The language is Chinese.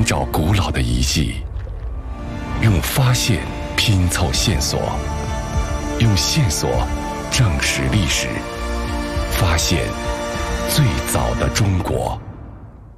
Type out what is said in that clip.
找古老的遗迹，用发现拼凑线索，用线索证实历史，发现最早的中国。